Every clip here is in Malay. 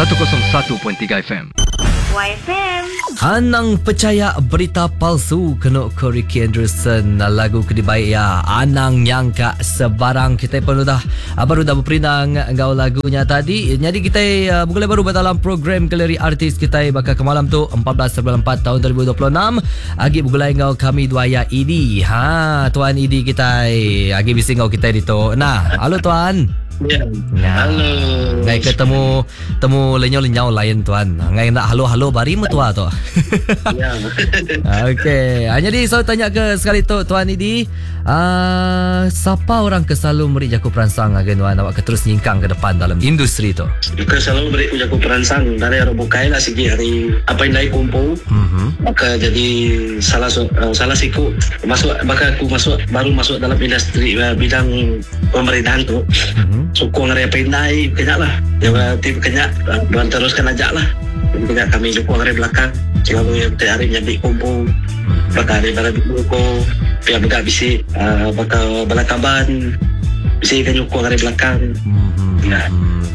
101.3 FM. YFM. Anang percaya berita palsu kena ke Ricky Anderson lagu kedai baik ya. Anang nyangka sebarang kita pun baru dah berperindang ngau lagunya tadi. Jadi kita mulai baru dalam program Galeri Artis kita bakal ke malam tu 14/4 tahun 2026. Agi mulai ngau kami dua ya Idi. Tuan Idi kita agi bising ngau kita di tu. Nah, halo tuan. Ya. Halo. Ngai ketemu lenyau-lenyau lain tuan. Ngai nak halo bari mu tua tu. Ya. Okey. Jadi saya tanya ke sekali tu tuan Idi, siapa orang ke selalu beri jaku perangsang agen tuan awak ke terus nyingkang ke depan dalam industri tu? Juga selalu beri jaku perangsang dari orang bukai lah segi hari apa yang naik kumpul. Maka jadi salah siku masuk aku baru masuk dalam industri bidang pemerintahan tu. Sokong hari apa yang naik kenyak lah. Jangan tim kenyak dan teruskan ajak lah. Kenyak kami sokong hari belakang. Selalu yang tiap hari nyambi kumpul. Bakal hari barang buku. Pihak begak bisik bakal balakaban. Bisik kan sokong hari belakang. Ya.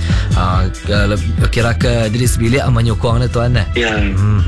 Kira ke diri sebilik menyokong ni tuan Ya.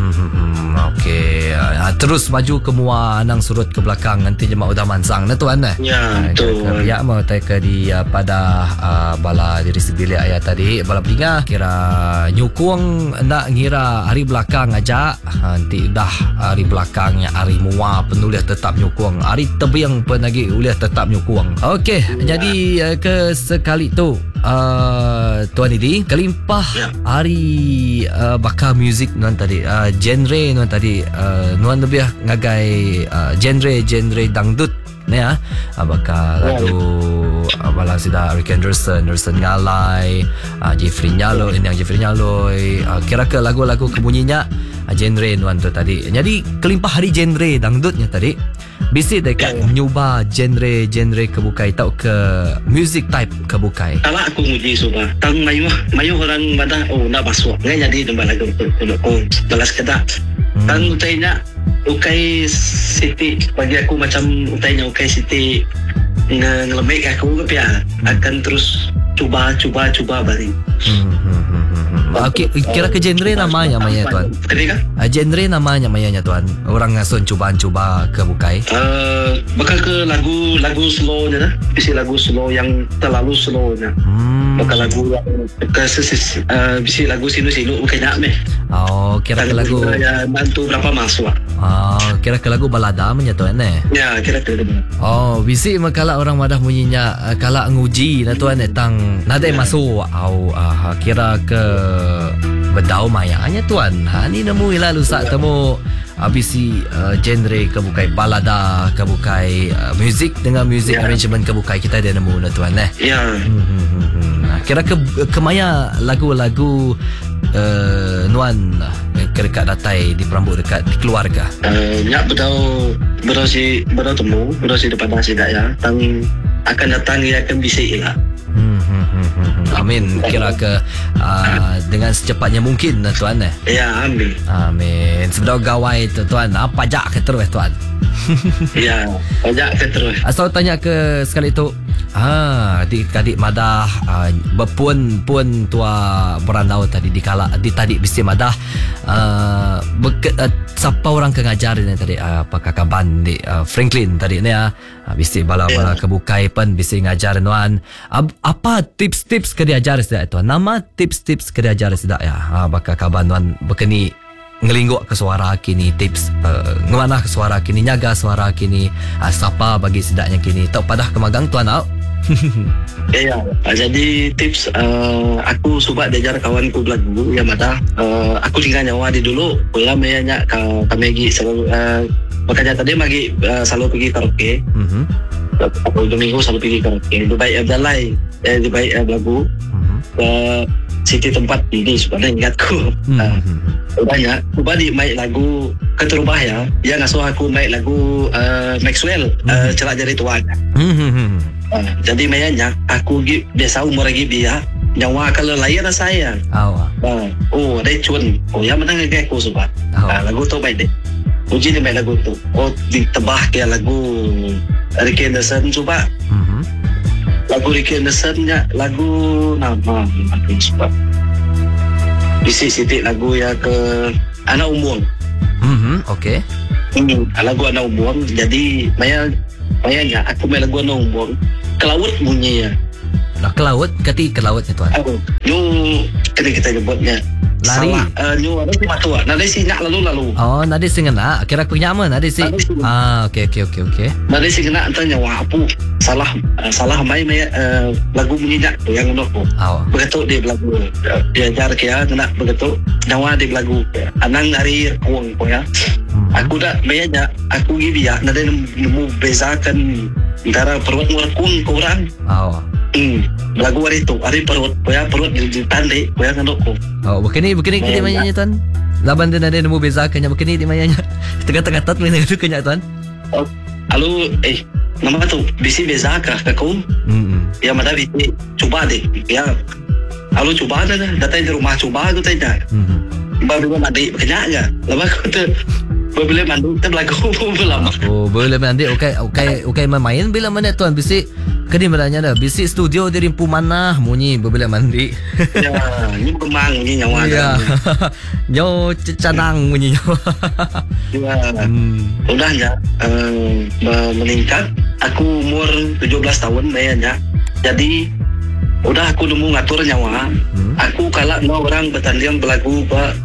Okey. Terus maju ke mua nang surut ke belakang nanti jemaah udah mansang ni tuan Ya, betul. Ya mau ke di pada bala diri sebilik ayat tadi bala pinga kira nyukung nak ngira hari belakang aja nanti dah hari belakangnya hari mua penulis tetap nyukung hari tebiang pun lagi uliah tetap nyukung. Okey, jadi ke sekali tu tuan Idi kelimpah hari bakal muzik nuan tadi genre nuan tadi nuan lebih ngagai genre dangdut ni bakal lagu bala sida Ricky Anderson Ngalai Jeffrey Nyaloi kira ke lagu-lagu kebunyinya genre nuan tu tadi. Jadi kelimpah hari genre dangdutnya tadi bisik dekat nyoba genre kebukai tau ke music type kebukai. Kalau aku nguji sudah tang mayu orang madah nak masuk ngai jadi tempat lagu untuk balas kata tang utainya ukai city bagi aku macam utainya ukai city ngelemik aku ke akan terus cuba balik. Kira ke genre namanya tuan. Ketika genre namanya tuan. Orang ngasun cuba ke bukai. Bakal ke lagu slow nya bisi lagu slow yang terlalu slow nya. Bakal lagu yang bisi lagu silu kena meh. Kira ke lagu bantu berapa masuk. Kira ke lagu balada nya tuan Ya, kira ke. Bisi makala orang madah bunyinya kala nguji na tuan tang nadai masuk kira ke bedau mayanya tuan. Ni nemu lalu sak temu bisi genre kebukai balada kebukai music dengan music arrangement kebukai kita dia nemu na tuan Ya. Kira ke kemaya lagu-lagu nuan dekat datai di perambut dekat di keluarga. Nyak bedau si depan nasi dak ya. Tang akan datang dia akan bisik lah. Amin. Kira ke dengan secepatnya mungkin tuan Ya, amin. Sebelum gawai tu tuan pajak ke terus tuan. Ya, pajak ke terus. Asal tanya ke sekali tu adik-adik madah berpun tua berandau tadi di tadi bisi madah siapa orang ke ngajar ni tadi apakah kaban di Franklin tadi ni bisi bala-bala kebukai pun bisi ngajar nuan apa tips-tips ke diajar sedak tuan nama tips-tips ke diajar sedak bakal kaban nuan berkeni ngelingguk ke suara kini tips ngemana ke suara kini nyaga suara kini siapa bagi sedaknya kini tak padah kemagang tuan Ya, jadi tips aku suka diajar kawanku lagu yang ada aku tinggal nyawa di dulu ya mayanya kami lagi selalu makanya tadi magi selalu pergi karaoke. Aku minggu selalu pergi karaoke. Di baik Abdalai di baik lagu Siti tempat ini sebenarnya ingatku. Banyak ubah di main lagu keterubah ya. Yang ngasuh aku main lagu Maxwell celak jari tuan. Jadi mainnya aku biasa umur lagi dia nyawa kalau lain saya. Ada cun. Ya menang aku suka. Lagu tu baik deh. Uji ni main lagu tu. Ditebah ke lagu Ricky Anderson coba. Lagu Ricky Anderson nya lagu nama aku suka. Bisik sitik lagu ya ke anak umum. Okey. Lagu anak umum. Jadi mayanya aku main lagu anak umum. Kelawut bunyi ya. Nah, ke laut, kati ke laut ni tuan. Nyu kena kita nyebutnya. Lari. Salah. Nyu ada cuma tua. Nade sinyak lalu. Oh, nade sing ngena. Kira aku nyaman nade si. Nade sing- Okey. Nade sing kena antara nyawa apu. Salah main lagu bunyinya tu yang ngono tu. Oh. Begitu dia lagu. Dia ajar kia kena begitu. Nyawa dia lagu. Anang hari kuang ko ya. Aku dah bayarnya. Aku gini ya. Nade nemu bezakan antara perut orang kuang ke orang. Oh. Lagu hari tu. Hari perut. Perut ditandai. Ngono ko. Oh, begini kita mainnya tuan. Laban dia nade nemu bezakannya begini di mainnya. Tengah-tengah tat main itu kenya tuan. Lalu nama tu bisi beza kah kakau? Ya mana bisi coba deh. Ya lalu coba dah. Datang di rumah coba tu tanya. Baru mandi kena enggak? Lepas tu boleh mandi tu lagu lama. Oh, boleh mandi. Okey main bila mana tuan bisi. Kini beranya dah bisi studio di rimpu mana munyi boleh mandi. Ya, ni kemang ni nyawa. Ya. Nyo canang munyi. Ya. Udahnya meningkat. Aku umur 17 tahun bayarnya. Jadi udah aku nemu ngatur nyawa. Aku kalah no orang bertanding berlagu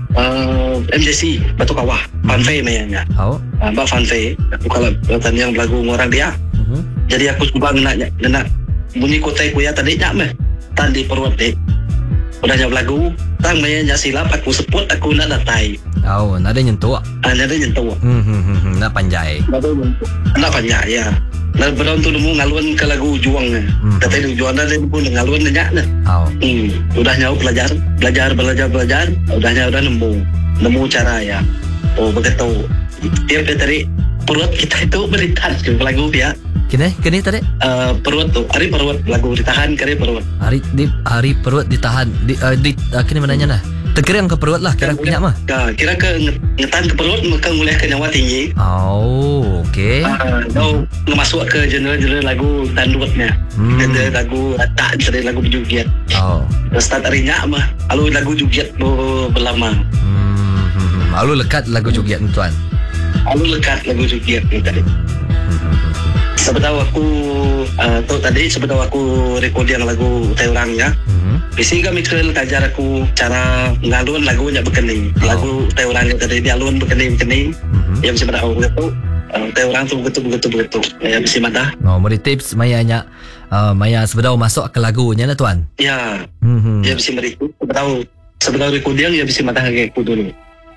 MJC Batu Kawah Fanfare mainnya. Oh. Mbak Fanfare. Aku kalah bertanding berlagu orang dia. Jadi aku cuba ngena bunyi kotai ku ya tadi nyak meh. Tadi perut dek. Udah jawab lagu. Tang mainnya silap aku sebut aku nak datai. Oh, nada nyentuh. Ada nyentuh. Nak panjai. Nak banyak ya. Dan pada tu nemu ngaluan ke lagu juang. Tapi juang dah pun ngaluan banyak dah. Oh. Udah nyawa belajar. Udah nemu cara ya. Oh begitu. Tiap dari perut kita itu beritan ke lagu ya. Kini tadi? Perut tu, hari perut lagu ditahan kari perut. Hari perut ditahan. Kini mananya nah. Terkering ke perut lah kira punya mah. Kira ke ngetan ke perut maka mulai ke nyawa tinggi. Oh, okey. Ngemasuk ke genre lagu tandutnya. Genre lagu tak dari lagu berjoget. Oh. Start hari nyak mah. Lalu lagu joget berlama. Lalu lekat lagu joget ni tuan. Lalu lekat lagu joget ni tadi. Sebetulnya aku sebetulnya aku recording lagu Taurang ya. Bisi kami kenal kajar aku cara ngaluan lagunya berkening. Lagu Taurang yang tadi dia aluan berkening. Yang bisa berapa begitu. Taurang tu begitu. Ya bisi mata. Oh, mari tips Maya sebetulnya masuk ke lagunya lah tuan. Ya. Ya bisi mari sebetulnya recording ya bisi mata kayak aku dulu.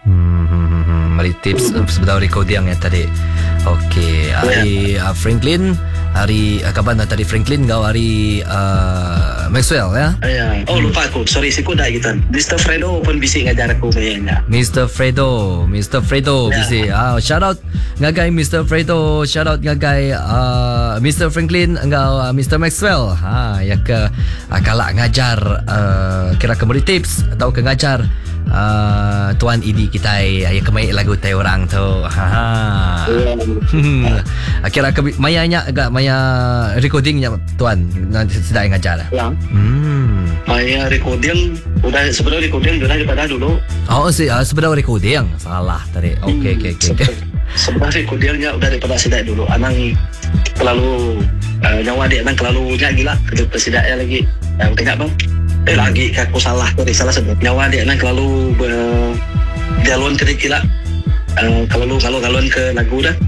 Mari tips sebetulnya recording yang tadi. Okey, hari Franklin, hari kapan tadi Franklin kau hari Maxwell ya? Ya. Oh lupa aku. Sorry siku dah gitu. Mr. Fredo pun bisa ngajar aku kayaknya. Mr. Fredo bisa. Shout out ngagai Mr. Fredo, shout out ngagai Mr. Franklin engkau Mr. Maxwell. Ya ke kalak ngajar kira kembali tips atau ke ngajar tuan Idi kita ya kemaik lagu tai orang tu. Kira mayanya agak maya recordingnya tuan nanti sedang ngajar. Ya. Maya recording sebenarnya recording sudah daripada dulu. Oh sebenarnya recording salah tadi. Okey. Sebenarnya recordingnya udah daripada sidak dulu. Anang terlalu nyawa dia anang terlalu gila ke sidaknya lagi. Tengok bang. Lagi aku salah sebut nyawa dia anang terlalu jaluan kedikila. Kalau ngaluan ke lagu dah.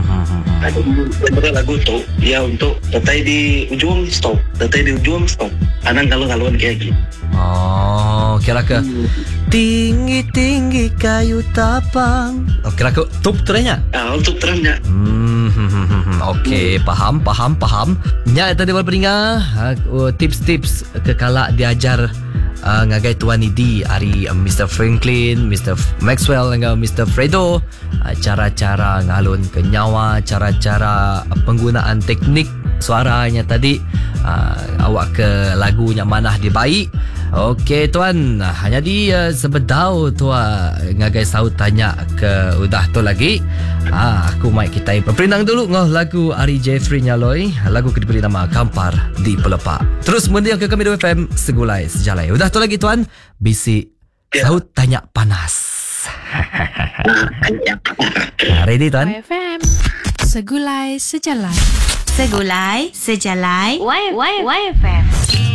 Lagu tu dia untuk datai di ujung stop. Anang kalau ngaluan kayak gitu. Oh, kira ke tinggi kayu tapang. Oh, kira ke tup terenya. Untuk terangnya. Okey, faham. Nya tadi berperinga tips-tips kekala diajar ngagai tuan Idi hari Mr. Franklin, Mr. Maxwell dengan Mr. Fredo, cara-cara ngalun ke nyawa, cara-cara penggunaan teknik suaranya tadi, awak ke lagunya manah dibaik. Okey tuan, hanya di sebedau tua ngagai saut tanya ke udah tu lagi. Aku mai kita berperinang dulu ngoh lagu Ari Jeffrey Nyaloi, lagu que diberi nama Kampar di Pelepak. Terus mendiang ke kami 2 FM segulai sejalai. Udah tu lagi tuan, bisi Saud tanya panas. Ready tuan? YFM. Segulai sejalan. Segulai sejalai YFM.